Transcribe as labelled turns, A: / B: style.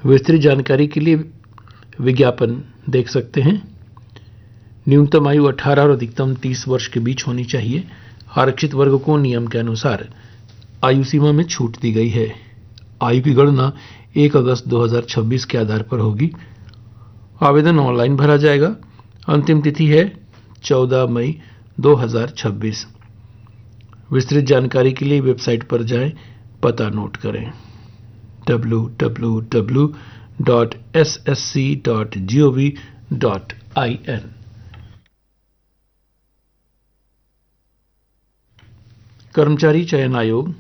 A: विस्तृत जानकारी के लिए विज्ञापन देख सकते हैं। न्यूनतम आयु 18 और अधिकतम 30 वर्ष के बीच होनी चाहिए। आरक्षित वर्ग को नियम के अनुसार आयु सीमा में छूट दी गई है। आयु की गणना 1 अगस्त 2026 के आधार पर होगी। आवेदन ऑनलाइन भरा जाएगा। अंतिम तिथि है 14 मई 2026। विस्तृत जानकारी के लिए वेबसाइट पर जाएं, पता नोट करें www.ssc.gov.in। कर्मचारी चयन आयोग